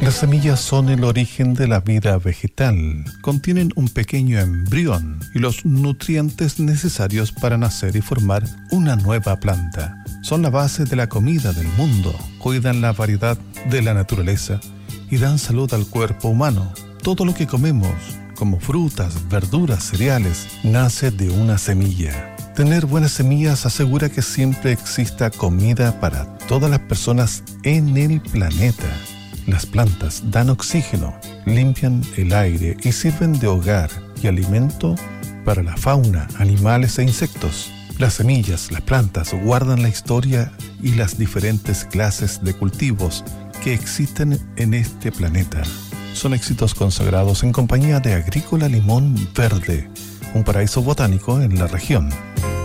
Las semillas son el origen de la vida vegetal. Contienen un pequeño embrión y los nutrientes necesarios para nacer y formar una nueva planta. Son la base de la comida del mundo, cuidan la variedad de la naturaleza y dan salud al cuerpo humano. Todo lo que comemos, como frutas, verduras, cereales, nace de una semilla. Tener buenas semillas asegura que siempre exista comida para todas las personas en el planeta. Las plantas dan oxígeno, limpian el aire y sirven de hogar y alimento para la fauna, animales e insectos. Las semillas, las plantas guardan la historia y las diferentes clases de cultivos que existen en este planeta. Son éxitos consagrados en compañía de Agrícola Limón Verde, un paraíso botánico en la región.